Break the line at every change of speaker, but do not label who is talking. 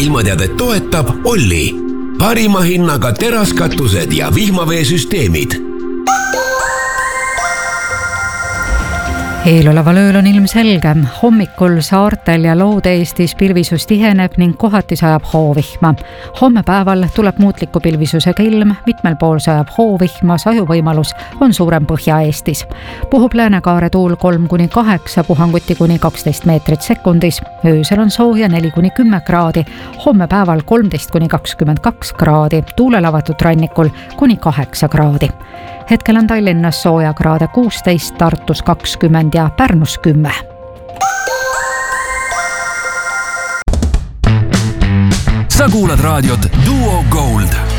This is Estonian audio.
ilmateadet toetab Olli. Parima hinnaga teraskatused ja vihmaveesüsteemid.
Eeloleval ööl on ilmselge. Hommikul saartel ja Loode-Eestis pilvisus tiheneb ning kohati sajab hoovihma. Homme päeval tuleb muutliku pilvisusega ilm, mitmel pool sajab hoovihma, sajuvõimalus on suurem Põhja-Eestis. Puhub läänekaare tuul 3-8, puhanguti kuni 12 meetrit sekundis. Öösel on sooja 4-10 kraadi, homme päeval 13-22 kraadi, tuulel avatud rannikul kuni 8 kraadi. Hetkel on Tallinnas sooja kraade 16, Tartus 20 ja Pärnus 10.
Sa kuulad raadiot Duo Gold.